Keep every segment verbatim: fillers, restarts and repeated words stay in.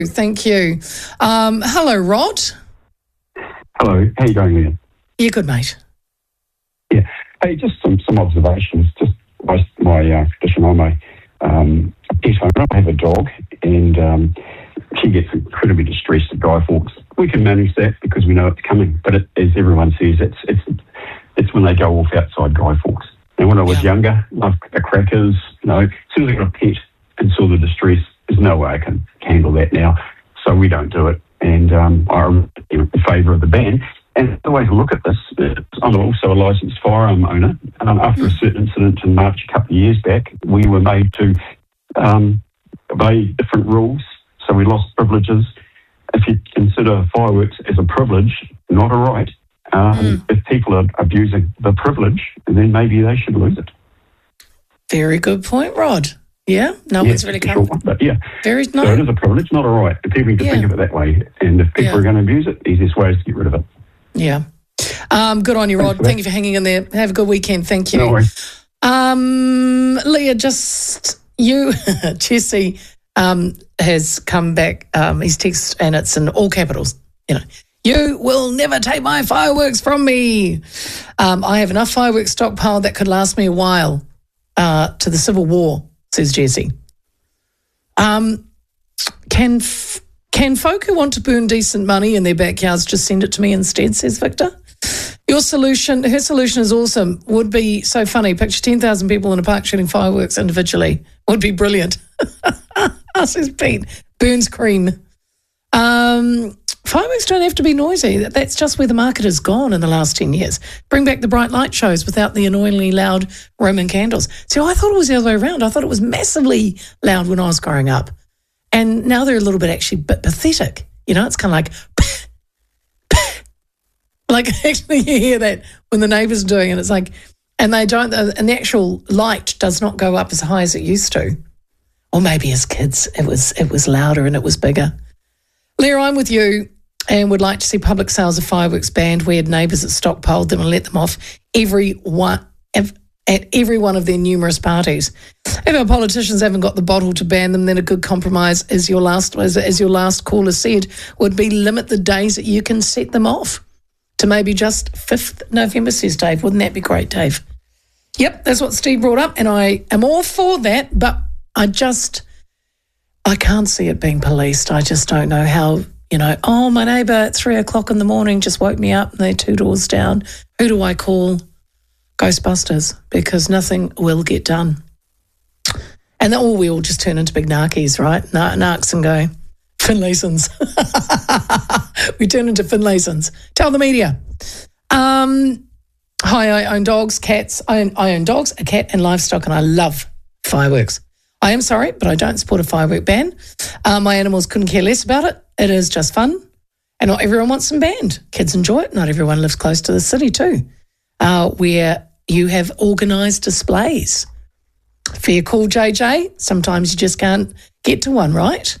Thank you. Um, hello, Rod. Hello, how you going, Leah? Yeah, good, mate. Yeah. Hey, just some, some observations. Just my, my uh, tradition, I'm a, um, a pet owner. I have a dog, and um, she gets incredibly distressed at Guy Fawkes. We can manage that because we know it's coming, but it, as everyone says, it's it's it's when they go off outside Guy Fawkes. And when I was Yeah. younger, loved the crackers, you know, as soon as I got a pet and saw the distress, there's no way I can handle that now, so we don't do it. And um, I'm in favour of the ban. And the way to look at this, I'm also a licensed firearm owner. Um, after a certain incident in March a couple of years back, we were made to um, obey different rules, so we lost privileges. If you consider fireworks as a privilege, not a right, um, Mm. if people are abusing the privilege, then maybe they should lose it. Very good point, Rod. Yeah, no Yeah, one's really it's a come. short one, but yeah. Very So it nice. is a privilege, not a right. And people need to Yeah. think of it that way. And if people Yeah. are going to abuse it, the easiest way is to get rid of it. Yeah. Um, good on you, Thanks Rod. for that. Thank you for hanging in there. Have a good weekend. Thank you. No worries. Um, Leah, just you, Jesse um, has come back. Um, his text, and it's in all capitals. You know, you will never take my fireworks from me. Um, I have enough fireworks stockpile that could last me a while uh, to the Civil War, says Jesse. Um, can f- can folk who want to burn decent money in their backyards just send it to me instead, says Victor. Your solution, her solution is awesome. Would be so funny. Picture ten thousand people in a park shooting fireworks individually. Would be brilliant. Says Pete. Burns cream. Um, fireworks don't have to be noisy. That- That's just where the market has gone in the last ten years. Bring back the bright light shows without the annoyingly loud Roman candles. See, I thought it was the other way around. I thought it was massively loud when I was growing up. And now they're a little bit actually a bit pathetic. You know, it's kind of like... Like, actually, you hear that when the neighbours are doing it. It's like, and they don't, and the actual light does not go up as high as it used to. Or maybe as kids, it was it was louder and it was bigger. Leah, I'm with you and would like to see public sales of fireworks banned. We had neighbours that stockpiled them and let them off every one, at every one of their numerous parties. If our politicians haven't got the bottle to ban them, then a good compromise, as your last, as, as your last caller said, would be limit the days that you can set them off to maybe just fifth November, says Dave. Wouldn't that be great, Dave? Yep, that's what Steve brought up, and I am all for that, but I just, I can't see it being policed. I just don't know how, you know, oh, my neighbour at three o'clock in the morning just woke me up and they're two doors down. Who do I call? Ghostbusters, because nothing will get done. And then all we all just turn into big narkies, right? Nar- narcs and go, Finlaysons. We turn into Finlaysons. Tell the media. Um, hi, I own dogs, cats. I own, I own dogs, a cat, and livestock, and I love fireworks. I am sorry, but I don't support a firework ban. Uh, my animals couldn't care less about it. It is just fun, and not everyone wants them banned. Kids enjoy it. Not everyone lives close to the city too, uh, where you have organised displays. Fair call, J J. Sometimes you just can't get to one, right?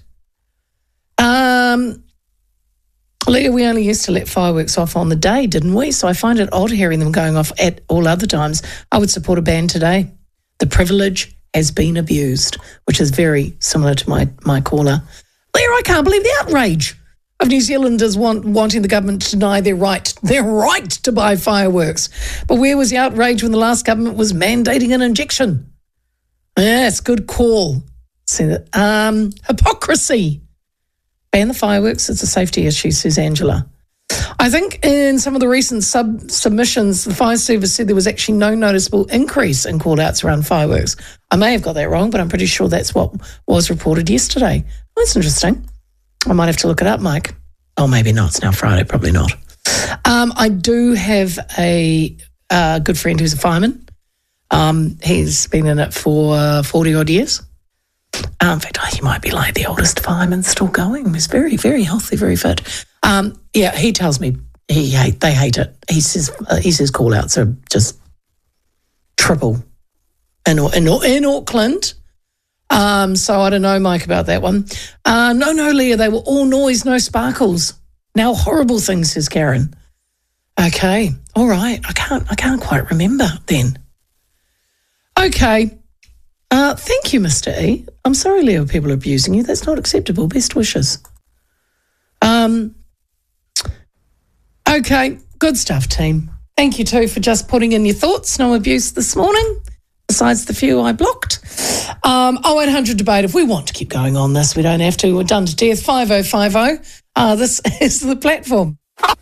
Um, Leah, we only used to let fireworks off on the day, didn't we? So I find it odd hearing them going off at all other times. I would support a ban today. The privilege has been abused, which is very similar to my, my caller. Leah, I can't believe the outrage of New Zealanders want, wanting the government to deny their right, their right to buy fireworks. But where was the outrage when the last government was mandating an injection? Yes, good call. Um, hypocrisy. Ban the fireworks, it's a safety issue, says Angela. I think in some of the recent sub submissions, the fire service said there was actually no noticeable increase in call-outs around fireworks. I may have got that wrong, but I'm pretty sure that's what was reported yesterday. Well, that's interesting. I might have to look it up, Mike. Oh, maybe not. It's now Friday, probably not. Um, I do have a uh, good friend who's a fireman. Um, he's been in it for forty-odd years. Um, in fact, he might be like the oldest fireman still going. He's very, very healthy, very fit. Um, yeah, he tells me he hate they hate it. He says uh, he says call outs are just triple in in, in Auckland. Um, so I don't know, Mike, about that one. Uh, no, no, Leah, they were all noise, no sparkles. Now horrible things, says Karen. Okay, all right. I can't I can't quite remember then. Okay. Uh, thank you, Mister E. I'm sorry, Leo, people are abusing you. That's not acceptable. Best wishes. Um, okay, good stuff, team. Thank you, too, for just putting in your thoughts. No abuse this morning, besides the few I blocked. Um, oh eight hundred debate. If we want to keep going on this, we don't have to. We're done to death. five oh five oh. Uh, this is the platform.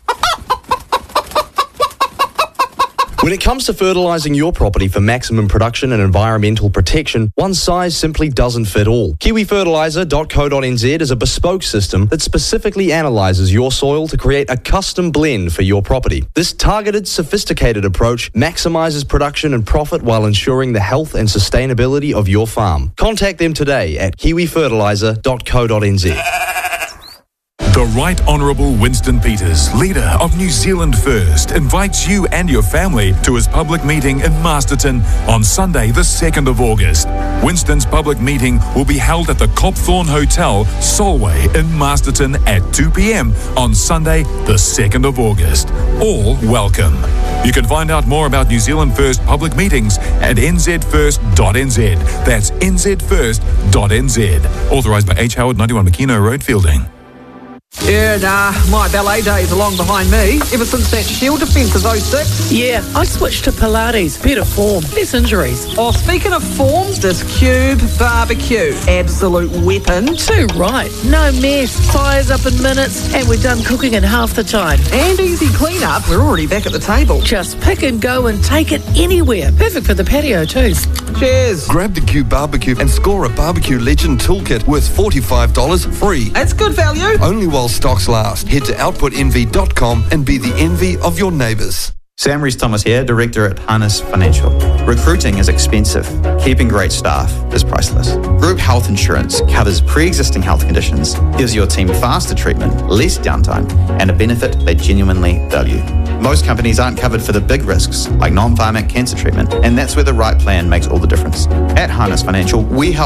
When it comes to fertilising your property for maximum production and environmental protection, one size simply doesn't fit all. Kiwi Fertiliser dot co dot n z is a bespoke system that specifically analyses your soil to create a custom blend for your property. This targeted, sophisticated approach maximises production and profit while ensuring the health and sustainability of your farm. Contact them today at Kiwi Fertiliser dot co dot n z. The Right Honourable Winston Peters, leader of New Zealand First, invites you and your family to his public meeting in Masterton on Sunday the second of August. Winston's public meeting will be held at the Copthorne Hotel, Solway in Masterton at two p.m. on Sunday the second of August. All welcome. You can find out more about New Zealand First public meetings at n z first dot n z. That's n z first dot n z. Authorised by H. Howard, ninety-one McKenna Road, Fielding. Yeah, nah, my ballet days are long behind me. Ever since that Shield defence of oh six. Yeah, I switched to Pilates. Better form, less injuries. Oh, speaking of form, this Cube barbecue. Absolute weapon. Too right. No mess. Fires up in minutes, and we're done cooking in half the time. And easy clean-up. We're already back at the table. Just pick and go and take it anywhere. Perfect for the patio too. Cheers. Grab the Cube barbecue and score a barbecue legend toolkit worth forty-five dollars free. That's good value. Only while stocks last. Head to output envy dot com and be the envy of your neighbours. Sam Rees-Thomas here, Director at Harness Financial. Recruiting is expensive. Keeping great staff is priceless. Group health insurance covers pre-existing health conditions, gives your team faster treatment, less downtime, and a benefit they genuinely value. Most companies aren't covered for the big risks, like non-pharmac cancer treatment, and that's where the right plan makes all the difference. At Harness Financial, we help